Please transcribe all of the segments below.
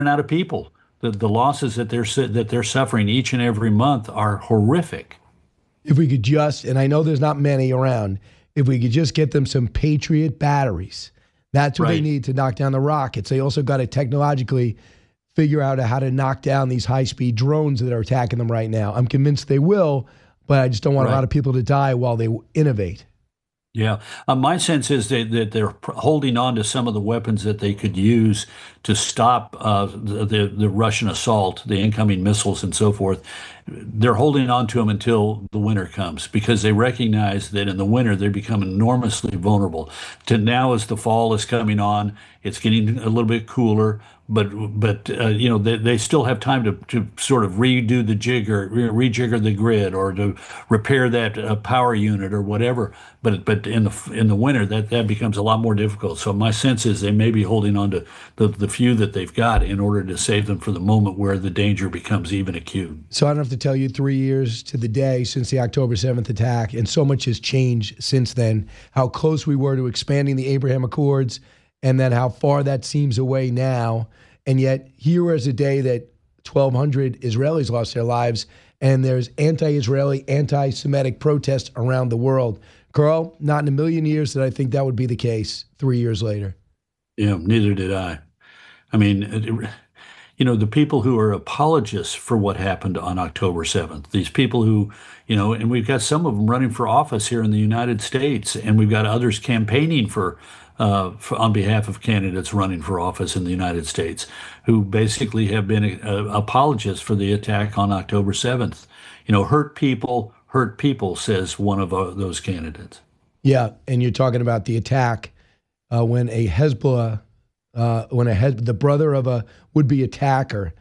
out of people. The losses that they're suffering each and every month are horrific. If we could just, and I know there's not many around, if we could just get them some Patriot batteries, that's what they Right. need to knock down the rockets. They also got to technologically figure out how to knock down these high-speed drones that are attacking them right now. I'm convinced they will, but I just don't want a lot Right. of people to die while they innovate. Yeah, my sense is that they're holding on to some of the weapons that they could use to stop the Russian assault, the incoming missiles and so forth. They're holding on to them until the winter comes because they recognize that in the winter they become enormously vulnerable. To now, as the fall is coming on, it's getting a little bit cooler. But they still have time to sort of redo the jigger, rejigger the grid, or to repair that power unit or whatever. But in the winter that becomes a lot more difficult. So my sense is they may be holding on to the few that they've got in order to save them for the moment where the danger becomes even acute. So I don't have to tell you 3 years to the day since the October 7th attack, and so much has changed since then, how close we were to expanding the Abraham Accords, and then how far that seems away now. And yet, here is a day that 1,200 Israelis lost their lives, and there's anti-Israeli, anti-Semitic protests around the world. Carl, not in a million years did I think that would be the case 3 years later. Yeah, neither did I. I mean, the people who are apologists for what happened on October 7th, these people who, and we've got some of them running for office here in the United States, and we've got others campaigning on behalf of candidates running for office in the United States, who basically have been apologists for the attack on October 7th. Hurt people, says one of those candidates. Yeah, and you're talking about the attack when a Hezbollah, the brother of a would-be attacker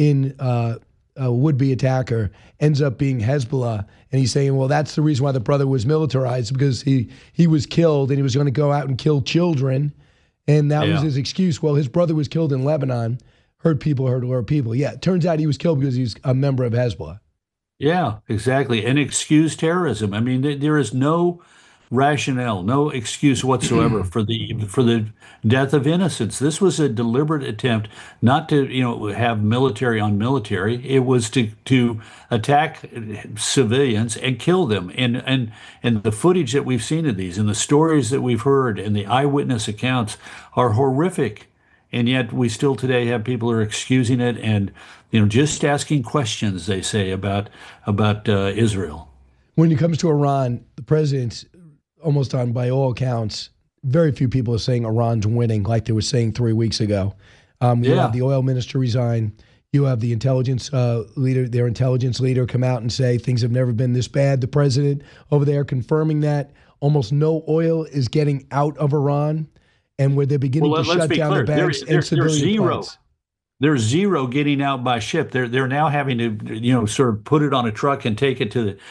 ends up being Hezbollah, and he's saying, well, that's the reason why the brother was militarized, because he was killed and he was going to go out and kill children, and that was his excuse. Well, his brother was killed in Lebanon. Hurt people hurt people. Yeah, it turns out he was killed because he's a member of Hezbollah. Yeah, exactly. And excuse terrorism. I mean, there is no rationale, no excuse whatsoever for the death of innocents. This was a deliberate attempt not to, have military on military. It was to attack civilians and kill them. And the footage that we've seen of these and the stories that we've heard and the eyewitness accounts are horrific. And yet we still today have people who are excusing it and, just asking questions, they say, about Israel. When it comes to Iran, the president's almost on, by all accounts, very few people are saying Iran's winning like they were saying 3 weeks ago. You have the oil minister resign. You have the intelligence leader, their intelligence leader, come out and say things have never been this bad. The president over there confirming that almost no oil is getting out of Iran, and where they're beginning to shut down the banks and civilian plants. There's zero getting out by ship. They're now having to sort of put it on a truck and take it to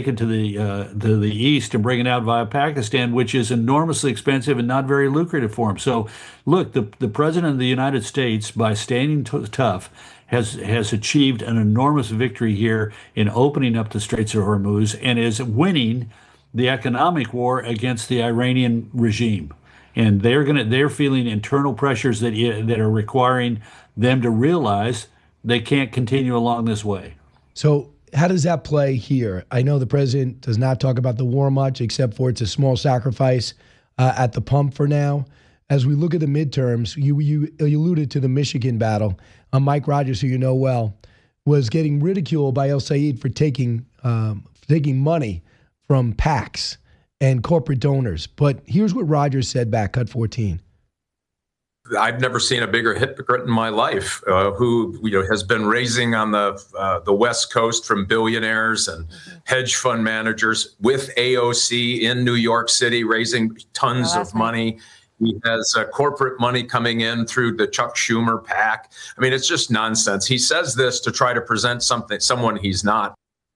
the east and bring it out via Pakistan, which is enormously expensive and not very lucrative for them. So, look, the president of the United States, by standing tough, has achieved an enormous victory here in opening up the Straits of Hormuz and is winning the economic war against the Iranian regime. And they're feeling internal pressures that are requiring them to realize they can't continue along this way. So how does that play here? I know the president does not talk about the war much, except for it's a small sacrifice at the pump for now. As we look at the midterms, you alluded to the Michigan battle. Mike Rogers, who you know well, was getting ridiculed by El Sayed for taking money from PACs and corporate donors. But here's what Rogers said back, cut 14. I've never seen a bigger hypocrite in my life, who has been raising on the West Coast from billionaires and hedge fund managers with AOC in New York City, raising tons of money. He has corporate money coming in through the Chuck Schumer PAC. I mean, it's just nonsense. He says this to try to present someone he's not.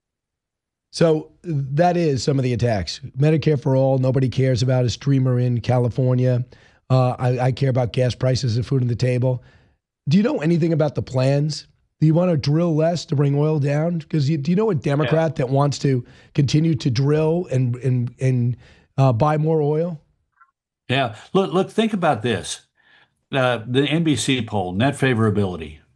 So that is some of the attacks. Medicare for all, nobody cares about a streamer in California. I care about gas prices and food on the table. Do you know anything about the plans? Do you want to drill less to bring oil down? Because do you know a Democrat that wants to continue to drill and buy more oil? Yeah. Look, think about this. The NBC poll, net favorability.